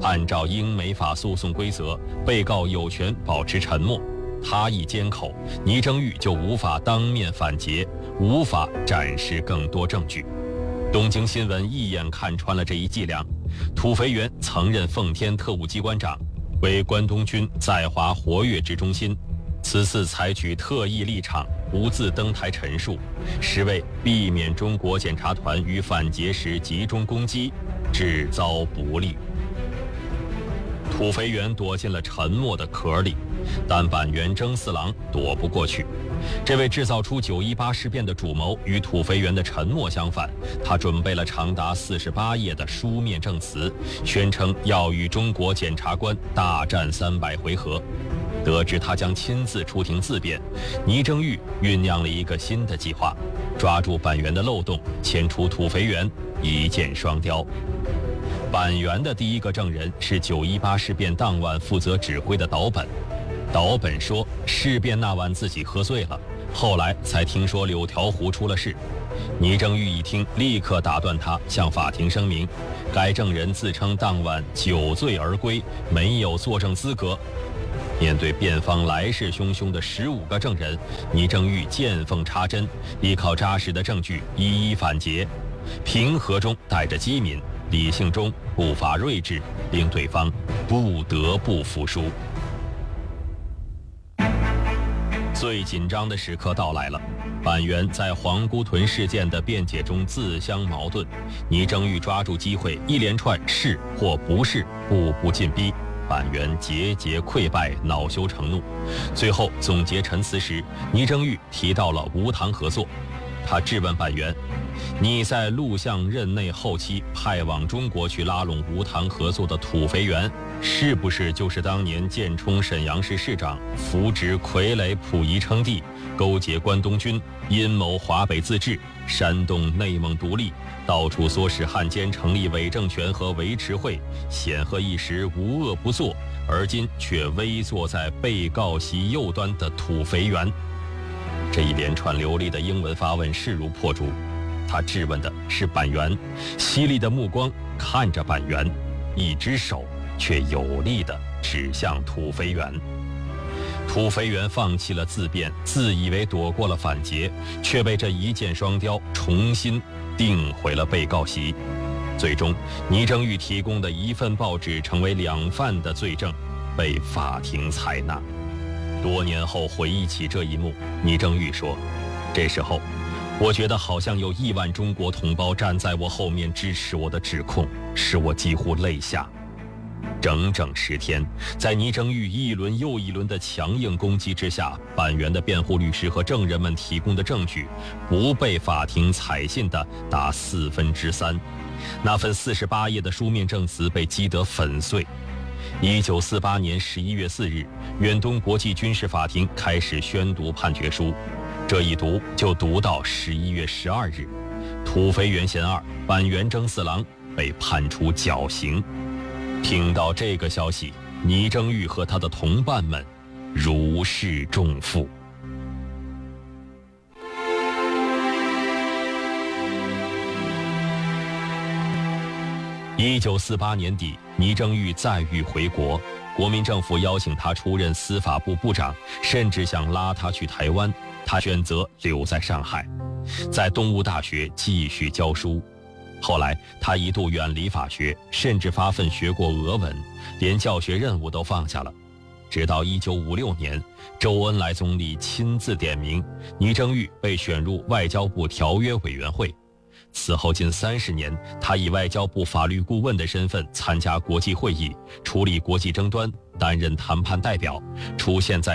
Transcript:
按照英美法诉讼规则，被告有权保持沉默。他一缄口，倪正玉就无法当面反诘，无法展示更多证据。东京新闻一眼看穿了这一伎俩。土肥原曾任奉天特务机关长，为关东军在华活跃之中心。此次采取特异立场，不自登台陈述，实为避免中国检察团于反诘时集中攻击，制造不利。土肥原躲进了沉默的壳里，但板垣征四郎躲不过去。这位制造出918事变的主谋与土肥原的沉默相反，他准备了长达48页的书面证词，宣称要与中国检察官大战300回合。得知他将亲自出庭自辩，倪正玉酝酿了一个新的计划，抓住板垣的漏洞，牵出土肥原，一箭双雕。板垣的第一个证人是918事变当晚负责指挥的岛本。岛本说，事变那晚自己喝醉了，后来才听说柳条湖出了事。倪正玉一听，立刻打断他，向法庭声明，该证人自称当晚酒醉而归，没有作证资格。面对辩方来势汹汹的15个证人，倪正玉见缝插针，依靠扎实的证据一一反诘，平和中带着机敏，理性中步伐睿智，令对方不得不服输。最紧张的时刻到来了，板垣在皇姑屯事件的辩解中自相矛盾，倪正玉抓住机会，一连串是或不是，步步进逼。板垣节节溃败，恼羞成怒。最后总结陈词时，倪正玉提到了吴唐合作。他质问板垣，你在陆相任内后期派往中国去拉拢吴唐合作的土肥原，是不是就是当年建冲沈阳市市长，扶植傀儡溥仪称帝，勾结关东军，阴谋华北自治，煽动内蒙独立，到处唆使汉奸成立伪政权和维持会，显赫一时无恶不作，而今却危坐在被告席右端的土肥原？这一连串流利的英文发问势如破竹。他质问的是板垣，犀利的目光看着板垣，一只手却有力地指向土肥原。土肥原放弃了自辩，自以为躲过了反诘，却被这一箭双雕重新定回了被告席。最终，倪正玉提供的一份报纸成为2犯的罪证，被法庭采纳。多年后回忆起这一幕，倪正玉说，这时候我觉得好像有1万中国同胞站在我后面支持我的指控，使我几乎泪下。整整10天，在倪正玉一轮又一轮的强硬攻击之下，板垣的辩护律师和证人们提供的证据不被法庭采信的达3/4，那份48页的书面证词被击得粉碎。1948年11月4日，远东国际军事法庭开始宣读判决书，这一读就读到11月12日，土肥原贤二、板垣征四郎被判处绞刑。听到这个消息，倪正玉和他的同伴们如释重负。1948年底，倪正玉再遇回国，国民政府邀请他出任司法部部长，甚至想拉他去台湾，他选择留在上海，在东吴大学继续教书。后来他一度远离法学，甚至发奋学过俄文，连教学任务都放下了。直到1956年，周恩来总理亲自点名，倪正玉被选入外交部条约委员会。此后近30年，他以外交部法律顾问的身份参加国际会议，处理国际争端，担任谈判代表，出现在